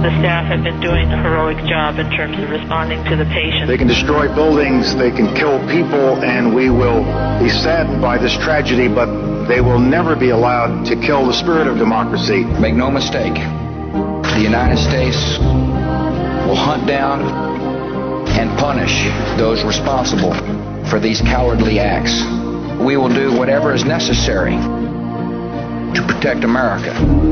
The staff have been doing a heroic job in terms of responding to the patients. They can destroy buildings, they can kill people, and we will be saddened by this tragedy, but they will never be allowed to kill the spirit of democracy. Make no mistake, the United States will hunt down and punish those responsible for these cowardly acts. We will do whatever is necessary to protect America.